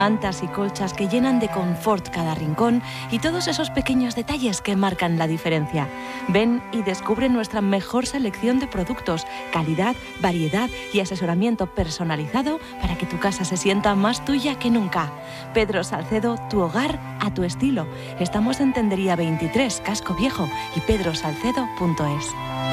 Mantas y colchas que llenan de confort cada rincón y todos esos pequeños detalles que marcan la diferencia. Ven y descubre nuestra mejor selección de productos, calidad, variedad y asesoramiento personalizado para que tu casa se sienta más tuya que nunca. Pedro Salcedo, tu hogar a tu estilo. Estamos en Tendería 23, Casco Viejo y pedrosalcedo.es.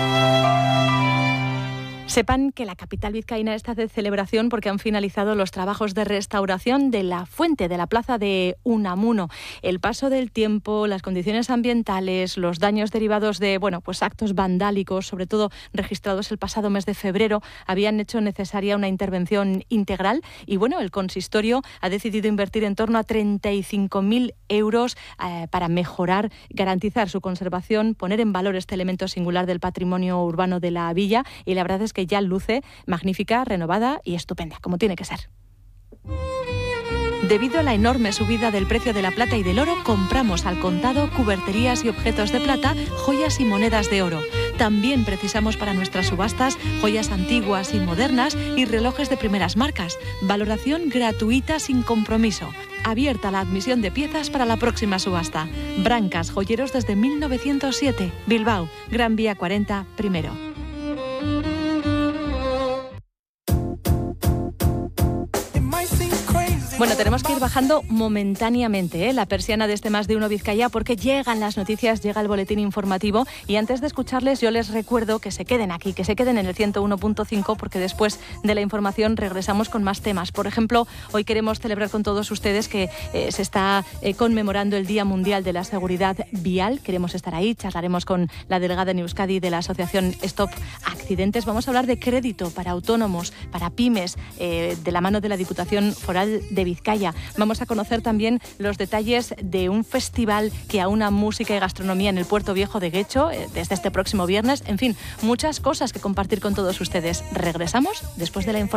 Sepan que la capital vizcaína está de celebración porque han finalizado los trabajos de restauración de la fuente de la plaza de Unamuno. El paso del tiempo, las condiciones ambientales, los daños derivados de actos vandálicos, sobre todo registrados el pasado mes de febrero, habían hecho necesaria una intervención integral y el consistorio ha decidido invertir en torno a 35.000 euros para mejorar, garantizar su conservación, poner en valor este elemento singular del patrimonio urbano de la villa, y la verdad es que ya luce magnífica, renovada y estupenda, como tiene que ser. Debido a la enorme subida del precio de la plata y del oro, compramos al contado cuberterías y objetos de plata, joyas y monedas de oro. También precisamos para nuestras subastas joyas antiguas y modernas y relojes de primeras marcas. Valoración gratuita sin compromiso. Abierta la admisión de piezas para la próxima subasta. Brancas, joyeros desde 1907. Bilbao, Gran Vía 40, primero. Tenemos que ir bajando momentáneamente la persiana de este Más de Uno Vizcaya porque llegan las noticias, llega el boletín informativo y antes de escucharles yo les recuerdo que se queden aquí, que se queden en el 101.5 porque después de la información regresamos con más temas. Por ejemplo, hoy queremos celebrar con todos ustedes que se está conmemorando el Día Mundial de la Seguridad Vial. Queremos estar ahí, charlaremos con la delegada en Euskadi de la asociación Stop Accidentes. Vamos a hablar de crédito para autónomos, para pymes, de la mano de la Diputación Foral de Vizcaya. Vamos a conocer también los detalles de un festival que aúna música y gastronomía en el Puerto Viejo de Guecho desde este próximo viernes. En fin, muchas cosas que compartir con todos ustedes. Regresamos después de la información.